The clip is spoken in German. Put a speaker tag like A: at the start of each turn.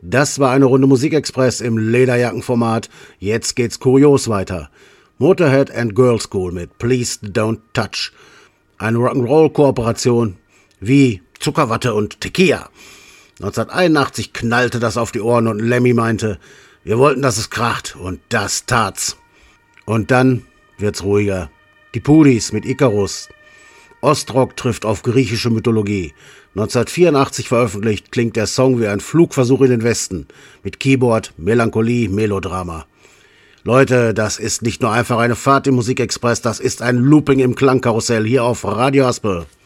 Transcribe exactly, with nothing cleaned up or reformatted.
A: Das war eine Runde Musikexpress im Lederjackenformat. Jetzt geht's kurios weiter. Motorhead and Girl School mit Please Don't Touch. Eine Rock'n'Roll-Kooperation wie Zuckerwatte und Tequila. neunzehnhunderteinundachtzig knallte das auf die Ohren und Lemmy meinte, wir wollten, dass es kracht, und das tat's. Und dann wird's ruhiger. Die Pudis mit Icarus. Ostrock trifft auf griechische Mythologie. neunzehnhundertvierundachtzig veröffentlicht, klingt der Song wie ein Flugversuch in den Westen. Mit Keyboard, Melancholie, Melodrama. Leute, das ist nicht nur einfach eine Fahrt im Musikexpress, das ist ein Looping im Klangkarussell hier auf Radio Haspel.